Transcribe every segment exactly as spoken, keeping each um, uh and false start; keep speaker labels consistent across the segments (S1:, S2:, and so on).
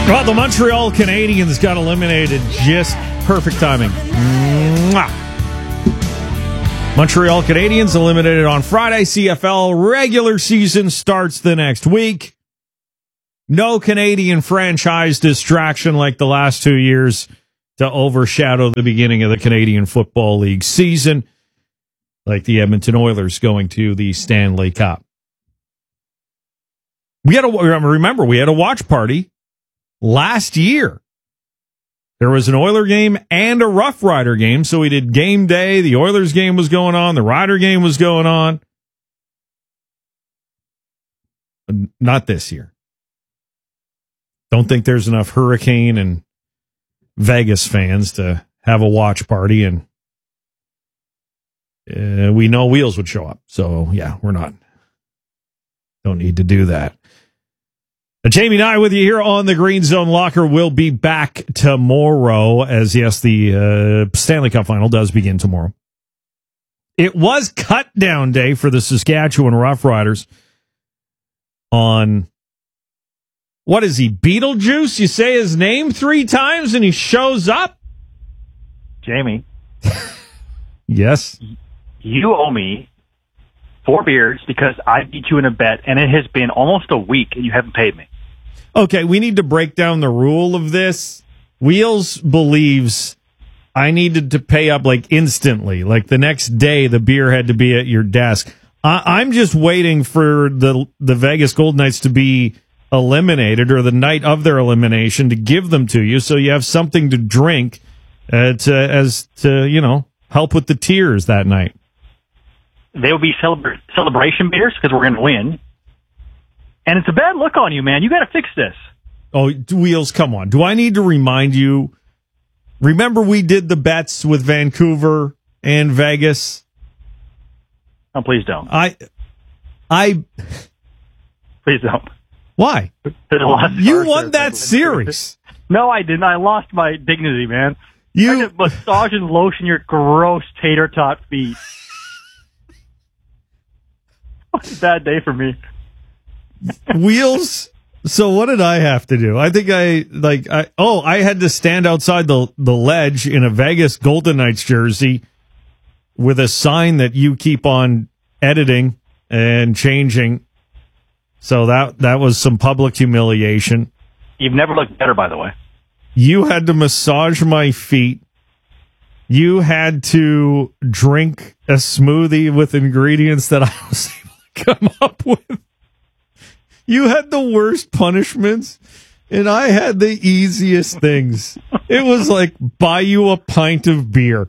S1: Well, the Montreal Canadiens got eliminated. Just perfect timing. Mwah. Montreal Canadiens eliminated on Friday. C F L regular season starts the next week. No Canadian franchise distraction like the last two years to overshadow the beginning of the Canadian Football League season, like the Edmonton Oilers going to the Stanley Cup. We had a, remember, we had a watch party last year. There was an Oiler game and a Rough Rider game, so we did game day. The Oilers game was going on. The Rider game was going on. But not this year. Don't think there's enough Hurricane and Vegas fans to have a watch party, and uh, we know Wheels would show up. So, yeah, we're not. Don't need to do that. Jamie and I with you here on the Green Zone Locker. Will be back tomorrow, as yes, the uh, Stanley Cup final does begin tomorrow. It was cut down day for the Saskatchewan Roughriders on, what is he, Beetlejuice? You say his name three times and he shows up?
S2: Jamie.
S1: Yes?
S2: You owe me four beers because I beat you in a bet, and it has been almost a week and you haven't paid me.
S1: Okay, we need to break down the rule of this. Wheels believes I needed to pay up like instantly. Like the next day, the beer had to be at your desk. I- I'm just waiting for the the Vegas Golden Knights to be eliminated, or the night of their elimination, to give them to you so you have something to drink uh, to, as to, you know, help with the tears that night.
S2: They will be celebra- celebration beers because we're going to win. And it's a bad look on you, man. You got to fix this.
S1: Oh, Wheels, come on. Do I need to remind you? Remember we did the bets with Vancouver and Vegas?
S2: Oh, please don't.
S1: I, I,
S2: Please don't.
S1: Why? You won that series.
S2: No, I didn't. I lost my dignity, man.
S1: You
S2: I just massage and lotion your gross tater tot feet. What a bad day for me.
S1: Wheels. So what did I have to do? I think I like I oh I had to stand outside the the ledge in a Vegas Golden Knights jersey with a sign that you keep on editing and changing. So that that was some public humiliation.
S2: You've never looked better, by the way.
S1: You had to massage my feet. You had to drink a smoothie with ingredients that I was able to come up with. You had the worst punishments, and I had the easiest things. It was like, buy you a pint of beer.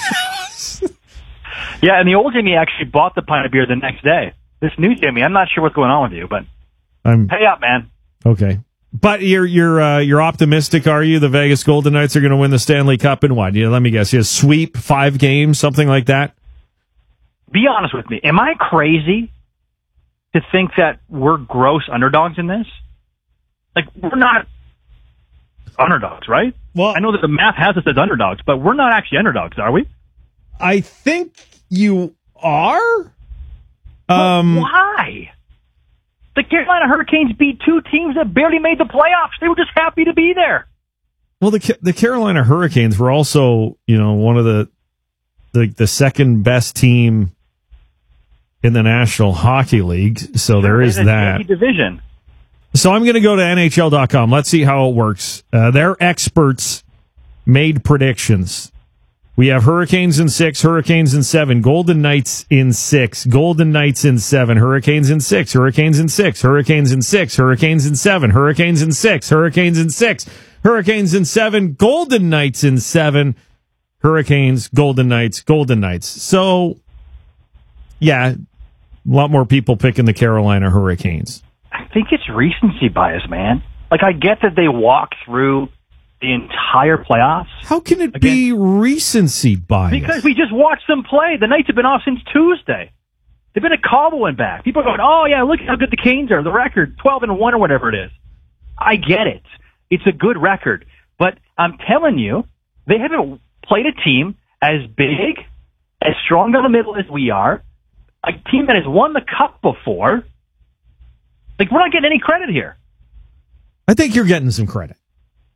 S2: Yeah, and the old Jimmy actually bought the pint of beer the next day. This new Jimmy, I'm not sure what's going on with you, but
S1: I'm
S2: pay up, man.
S1: Okay. But you're you're uh, you're optimistic, are you? The Vegas Golden Knights are going to win the Stanley Cup in what? Yeah, let me guess. You sweep five games, something like that?
S2: Be honest with me. Am I crazy to think that we're gross underdogs in this? Like, we're not underdogs, right?
S1: Well,
S2: I know that the math has us as underdogs, but we're not actually underdogs, are we?
S1: I think you are. Um,
S2: but why? The Carolina Hurricanes beat two teams that barely made the playoffs. They were just happy to be there.
S1: Well, the the Carolina Hurricanes were also, you know, one of the the, the second best team in the National Hockey League, so there is that.
S2: Division.
S1: So I'm going to go to N H L dot com. Let's see how it works. Uh, their experts made predictions. We have Hurricanes in six, Hurricanes in seven, Golden Knights in six, Golden Knights in seven, Hurricanes in six, Hurricanes in six, Hurricanes in six, Hurricanes in seven, Hurricanes in six, Hurricanes in six, Hurricanes in seven, Golden Knights in seven, Hurricanes, Golden Knights, Golden Knights. So, yeah, a lot more people picking the Carolina Hurricanes.
S2: I think it's recency bias, man. Like, I get that they walk through the entire playoffs.
S1: How can it Again, be recency bias?
S2: Because we just watched them play. The Knights have been off since Tuesday. They've been a Cabo went back. People are going, oh, yeah, look how good the Canes are. The record, twelve and one or whatever it is. I get it. It's a good record. But I'm telling you, they haven't played a team as big, as strong down the middle as we are, a team that has won the Cup before. Like, we're not getting any credit here.
S1: I think you're getting some credit.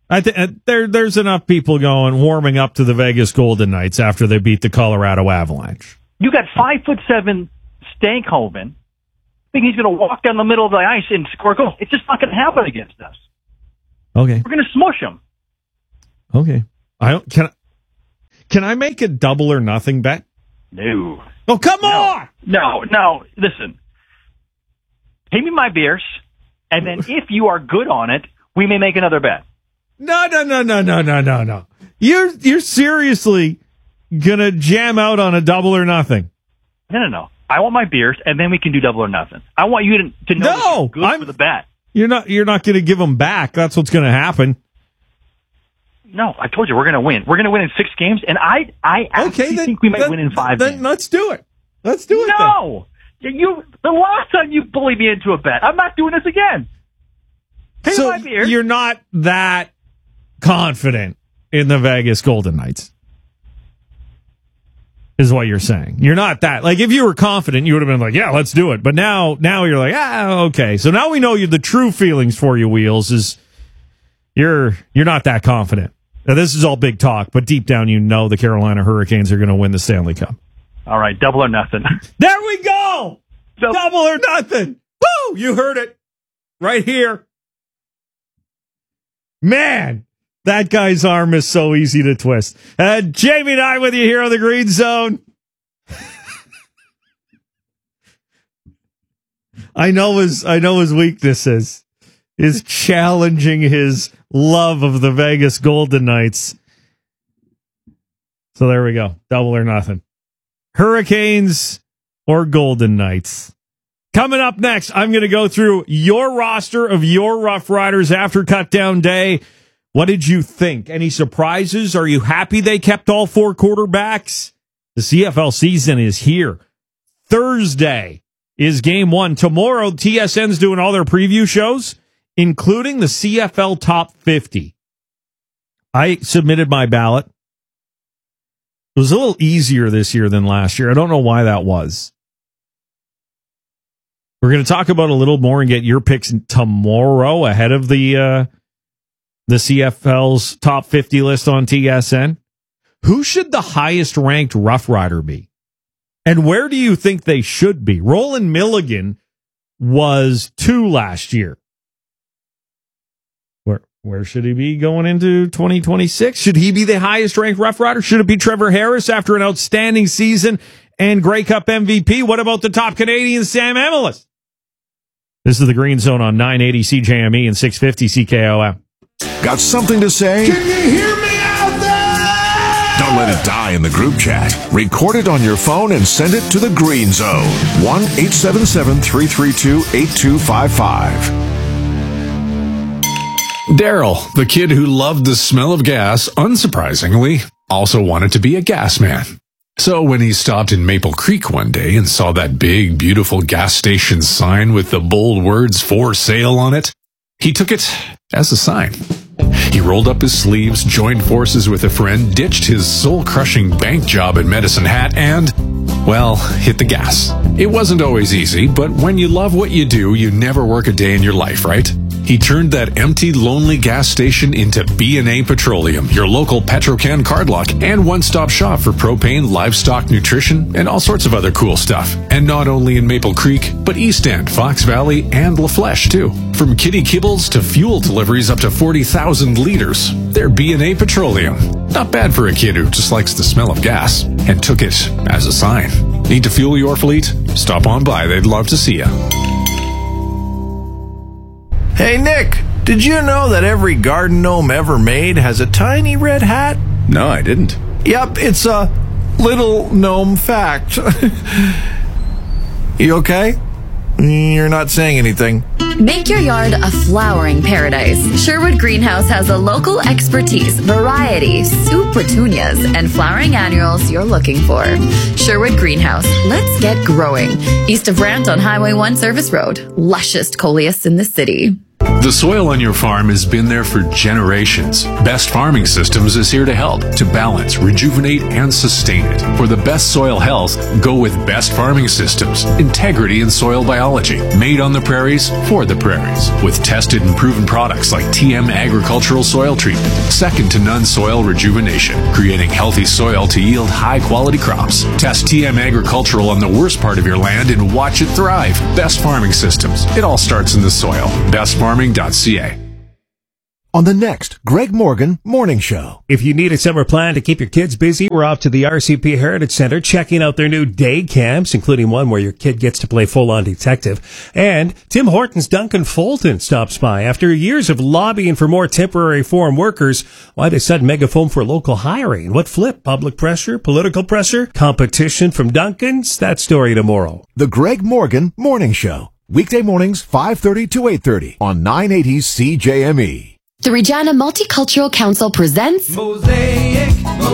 S1: I think uh, there there's enough people going warming up to the Vegas Golden Knights after they beat the Colorado Avalanche.
S2: You got five foot seven Stankoven. I think he's going to walk down the middle of the ice and score goals. It's just not going to happen against us.
S1: Okay,
S2: we're going to smush him.
S1: Okay, I don't can. I, can I make a double or nothing bet?
S2: No.
S1: Oh, come
S2: no.
S1: on!
S2: No, no. Listen, pay me my beers, and then if you are good on it, we may make another bet.
S1: No, no, no, no, no, no, no, no. You're you're seriously gonna jam out on a double or nothing?
S2: No, no, no. I want my beers, and then we can do double or nothing. I want you to, to know
S1: no,
S2: that you're good
S1: I'm,
S2: for the bet.
S1: You're not. You're not going to give them back. That's what's going to happen.
S2: No, I told you we're going to win. We're going to win in six games, and I, I actually
S1: okay, then,
S2: think we might
S1: then,
S2: win in five.
S1: Then
S2: games.
S1: let's do it. Let's do it.
S2: No, then. you. The last time you bullied me into a bet, I'm not doing this again. Pay
S1: so
S2: my beers.
S1: You're not that confident in the Vegas Golden Knights, is what you're saying. You're not that. Like, if you were confident, you would have been like, yeah, let's do it. But now, now you're like, ah, okay. So now we know you. The true feelings for you, Wheels, is you're you're not that confident. Now, this is all big talk, but deep down, you know the Carolina Hurricanes are going to win the Stanley Cup.
S2: All right, double or nothing.
S1: There we go. Double, double or nothing. Woo! You heard it right here. Man, that guy's arm is so easy to twist. Uh, Jamie and I with you here on the Green Zone. I know his I know his weakness is is challenging his love of the Vegas Golden Knights. So there we go. Double or nothing. Hurricanes or Golden Knights. Coming up next, I'm going to go through your roster of your Rough Riders after cutdown day. What did you think? Any surprises? Are you happy they kept all four quarterbacks? The C F L season is here. Thursday is game one. Tomorrow, T S N's doing all their preview shows, including the C F L Top fifty. I submitted my ballot. It was a little easier this year than last year. I don't know why that was. We're going to talk about a little more and get your picks tomorrow ahead of the uh, the C F L's top fifty list on T S N. Who should the highest ranked Rough Rider be? And where do you think they should be? Roland Milligan was two last year. Where where should he be going into twenty twenty-six? Should he be the highest ranked Rough Rider? Should it be Trevor Harris after an outstanding season and Grey Cup M V P? What about the top Canadian, Sam Emilus? This is the Green Zone on nine eighty C J M E and six fifty C K O M.
S3: Got something to say?
S4: Can you hear me out there?
S3: Don't let it die in the group chat. Record it on your phone and send it to the Green Zone. one eight seven seven, three three two, eight two five five.
S5: Daryl, the kid who loved the smell of gas, unsurprisingly, also wanted to be a gas man. So when he stopped in Maple Creek one day and saw that big, beautiful gas station sign with the bold words "for sale" on it, he took it as a sign. He rolled up his sleeves, joined forces with a friend, ditched his soul-crushing bank job at Medicine Hat, and, well, hit the gas. It wasn't always easy, but when you love what you do, you never work a day in your life, right? He turned that empty, lonely gas station into B and A Petroleum, your local Petrocan card lock and one-stop shop for propane, livestock nutrition, and all sorts of other cool stuff. And not only in Maple Creek, but East End, Fox Valley, and La Flèche, too. From kitty kibbles to fuel deliveries up to forty thousand liters, they're B and A Petroleum. Not bad for a kid who just likes the smell of gas, and took it as a sign. Need to fuel your fleet? Stop on by. They'd love to see you.
S6: Hey, Nick, did you know that every garden gnome ever made has a tiny red hat?
S5: No, I didn't.
S6: Yep, it's a little gnome fact. You okay? You're not saying anything.
S7: Make your yard a flowering paradise. Sherwood Greenhouse has a local expertise, variety, soup petunias, and flowering annuals you're looking for. Sherwood Greenhouse, let's get growing. East of Brant on Highway one Service Road. Lushest coleus in the city.
S5: The soil on your farm has been there for generations. Best Farming Systems is here to help, to balance, rejuvenate, and sustain it. For the best soil health, go with Best Farming Systems. Integrity in soil biology. Made on the prairies, for the prairies. With tested and proven products like T M Agricultural Soil Treatment. Second to none soil rejuvenation. Creating healthy soil to yield high-quality crops. Test T M Agricultural on the worst part of your land and watch it thrive. Best Farming Systems. It all starts in the soil. best farming dot c a.
S3: On the next Greg Morgan Morning Show.
S8: If you need a summer plan to keep your kids busy, we're off to the R C P Heritage Center checking out their new day camps, including one where your kid gets to play full-on detective. And Tim Hortons Duncan Fulton stops by. After years of lobbying for more temporary foreign workers, why they sudden megaphone for local hiring? What flip? Public pressure? Political pressure? Competition from Duncan's? That story tomorrow.
S3: The Greg Morgan Morning Show. Weekday mornings, five thirty to eight thirty on nine eighty C J M E.
S7: The Regina Multicultural Council presents
S4: Mosaic,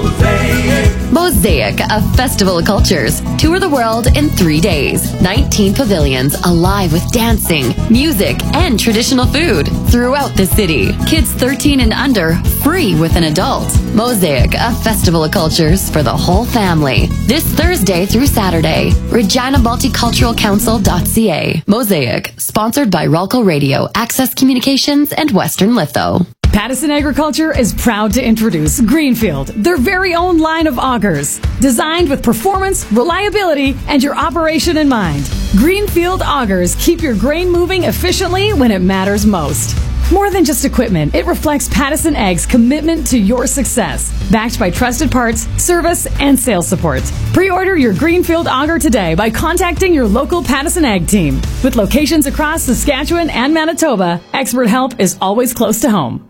S4: Mosaic.
S7: Mosaic, a festival of cultures. Tour the world in three days. nineteen pavilions alive with dancing, music, and traditional food throughout the city. Kids thirteen and under, free with an adult. Mosaic, a festival of cultures for the whole family. This Thursday through Saturday. Regina Multicultural Council dot c a. Mosaic, sponsored by Ralco Radio, Access Communications, and Western Litho.
S9: Pattison Agriculture is proud to introduce Greenfield, their very own line of augers, designed with performance, reliability, and your operation in mind. Greenfield augers keep your grain moving efficiently when it matters most. More than just equipment, it reflects Pattison Ag's commitment to your success, backed by trusted parts, service, and sales support. Pre-order your Greenfield auger today by contacting your local Pattison Ag team. With locations across Saskatchewan and Manitoba, expert help is always close to home.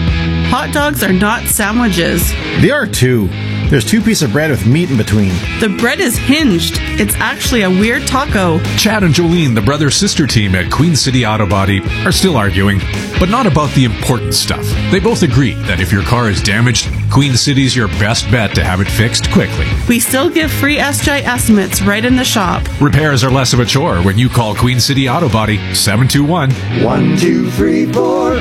S10: Hot dogs are not sandwiches.
S11: They are too. There's two pieces of bread with meat in between.
S10: The bread is hinged. It's actually a weird taco.
S5: Chad and Jolene, the brother-sister team at Queen City Auto Body, are still arguing, but not about the important stuff. They both agree that if your car is damaged, Queen City's your best bet to have it fixed quickly.
S10: We still give free S J estimates right in the shop.
S5: Repairs are less of a chore when you call Queen City Auto Body seven two one,
S4: One, two, three, four.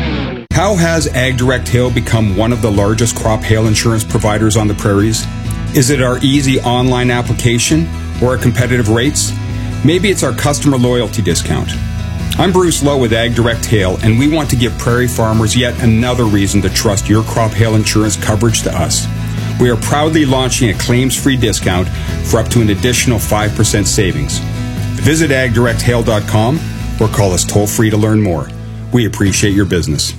S12: How has AgDirect Hail become one of the largest crop hail insurance providers on the prairies? Is it our easy online application or our competitive rates? Maybe it's our customer loyalty discount. I'm Bruce Lowe with AgDirect Hail, and we want to give prairie farmers yet another reason to trust your crop hail insurance coverage to us. We are proudly launching a claims-free discount for up to an additional five percent savings. Visit ag direct hail dot com or call us toll-free to learn more. We appreciate your business.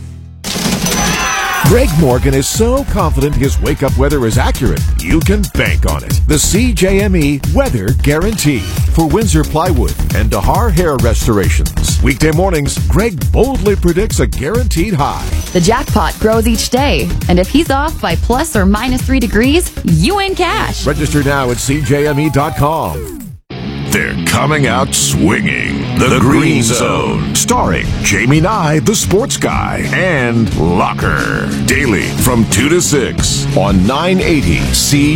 S3: Greg Morgan is so confident his wake-up weather is accurate, you can bank on it. The C J M E Weather Guarantee for Windsor Plywood and Dahar Hair Restorations. Weekday mornings, Greg boldly predicts a guaranteed high.
S7: The jackpot grows each day, and if he's off by plus or minus three degrees, you win cash.
S3: Register now at c j m e dot com. They're coming out swinging. The, the Green Zone. Starring Jamie Nye, the sports guy, and Locker. Daily from two to six on nine eighty C